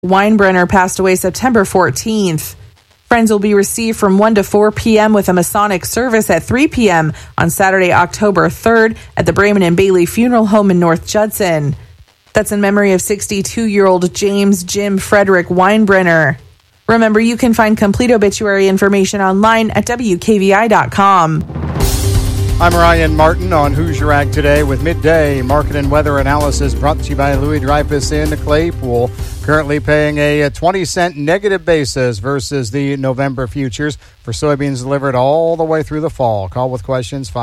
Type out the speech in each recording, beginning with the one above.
Weinbrenner passed away September 14th. Friends will be received from 1 to 4 p.m. with a Masonic service at 3 p.m. on Saturday, October 3rd at the Brayman and Bailey Funeral Home in North Judson. That's in memory of 62-year-old James Jim Frederick Weinbrenner. Remember, you can find complete obituary information online at WKVI.com. I'm Ryan Martin on Who's Your Ag Today with midday market and weather analysis brought to you by Louis Dreyfus in Claypool. Currently paying a 20-cent negative basis versus the November futures for soybeans delivered all the way through the fall. Call with questions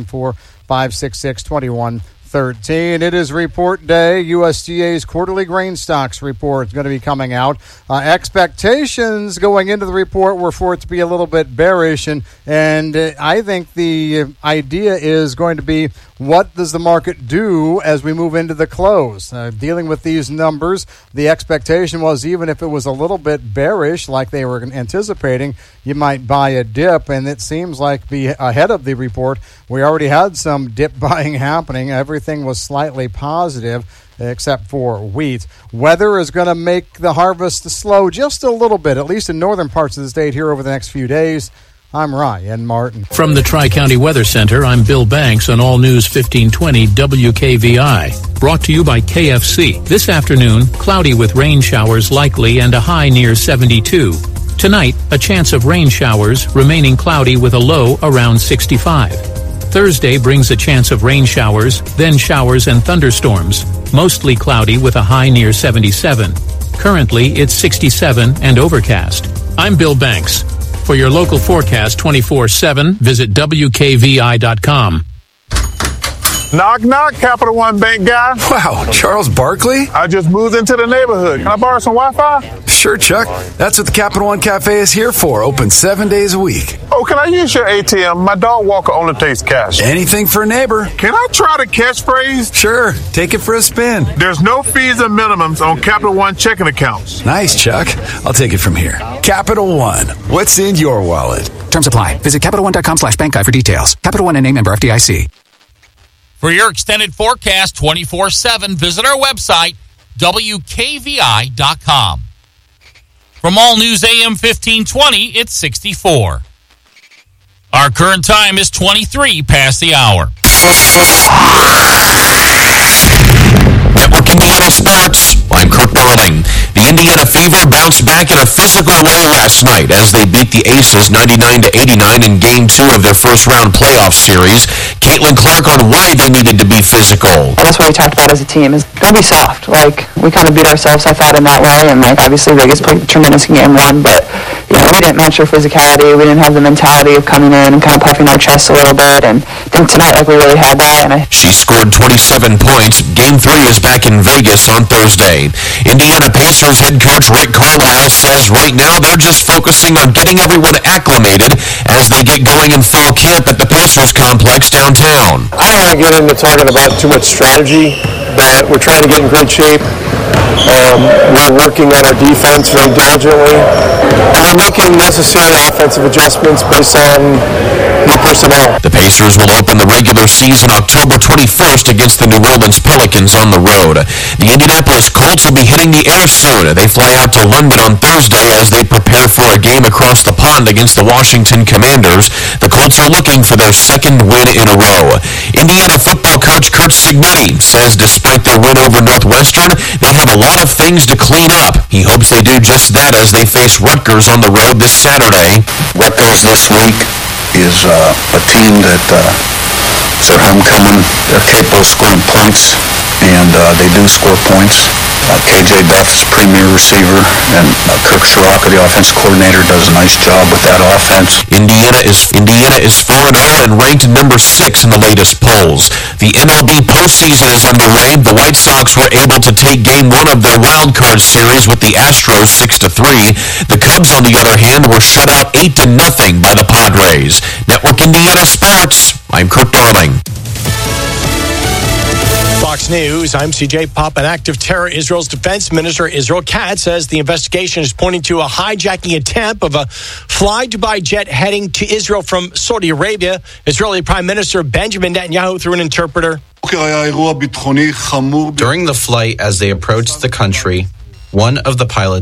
574-566-2113. It is report day. USDA's quarterly grain stocks report is going to be coming out. Expectations going into the report were for it to be a little bit bearish, and I think the idea is going to be, what does the market do as we move into the close? Dealing with these numbers, the expectation was even if it was a little bit bearish like they were anticipating, you might buy a dip, and it seems like ahead of the report, we already had some dip buying happening. Everything was slightly positive except for wheat. Weather is going to make the harvest slow just a little bit, at least in northern parts of the state here over the next few days. I'm Ryan Martin. From the Tri-County Weather Center, I'm Bill Banks on All News 1520 WKVI. Brought to you by KFC. This afternoon, cloudy with rain showers likely and a high near 72. Tonight, a chance of rain showers, remaining cloudy with a low around 65. Thursday brings a chance of rain showers, then showers and thunderstorms, mostly cloudy with a high near 77. Currently, it's 67 and overcast. I'm Bill Banks. For your local forecast 24/7, visit WKVI.com. Knock, knock, Capital One Bank guy. Wow, Charles Barkley? I just moved into the neighborhood. Can I borrow some Wi-Fi? Sure, Chuck. That's what the Capital One Cafe is here for. Open 7 days a week. Oh, can I use your ATM? My dog walker only takes cash. Anything for a neighbor. Can I try the catchphrase? Sure. Take it for a spin. There's no fees and minimums on Capital One checking accounts. Nice, Chuck. I'll take it from here. Capital One. What's in your wallet? Terms apply. Visit CapitalOne.com/bank guide for details. Capital One and a member FDIC. For your extended forecast 24/7, visit our website, WKVI.com. From All News AM 1520, it's 64. Our current time is 23 past the hour. Network Indiana Sports. I'm Kirk Darling. The Indiana Fever bounced back in a physical way last night as they beat the Aces 99-89 in Game 2 of their first-round playoff series. Caitlin Clark on why they needed to be physical. That's what we talked about as a team, is going to be soft. We kind of beat ourselves, I thought, in that way, and, obviously Vegas played a tremendous Game 1, but, we didn't match our physicality. We didn't have the mentality of coming in and kind of puffing our chests a little bit, and I think tonight, we really had that. She scored 27 points. Game 3 is back in Vegas on Thursday. Indiana Pacers head coach Rick Carlisle says right now they're just focusing on getting everyone acclimated as they get going in fall camp at the Pacers complex downtown. I don't want to get into talking about too much strategy, but we're trying to get in great shape. We're working on our defense very diligently, and we're making necessary offensive adjustments based on new personnel. The Pacers will open the regular season October 21st against the New Orleans Pelicans on the road. The Indianapolis Colts will be hitting the air soon. They fly out to London on Thursday as they prepare for a game across the pond against the Washington Commanders. The Colts are looking for their second win in a row. Indiana football coach Curt Cignetti says despite their win over Northwestern, they have a lot of things to clean up. He hopes they do just that as they face Rutgers on the road this Saturday. Rutgers this week is a team that it's their homecoming. They're capable of scoring points, and they do score points. KJ Duff is premier receiver, and Kirk Ciarrocca, the offense coordinator, does a nice job with that offense. Indiana is 4-0 and ranked number 6 in the latest polls. The MLB postseason is underway. The White Sox were able to take Game 1 of their wild card series with the Astros 6-3. The Cubs, on the other hand, were shut out 8-0 by the Padres. Network Indiana Sports. I'm Kirk Darling. Fox News, I'm CJ Pop. An active terror. Israel's defense minister Israel Katz says the investigation is pointing to a hijacking attempt of a Fly Dubai jet heading to Israel from Saudi Arabia. Israeli Prime Minister Benjamin Netanyahu through an interpreter. During the flight, as they approached the country, One of the pilots